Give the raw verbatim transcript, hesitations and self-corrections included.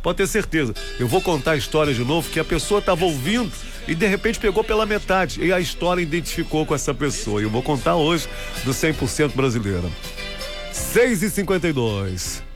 pode ter certeza. Eu vou contar a história de novo, que a pessoa estava ouvindo e de repente pegou pela metade. E a história identificou com essa pessoa. E eu vou contar hoje do cem por cento brasileira. seis e cinquenta e dois.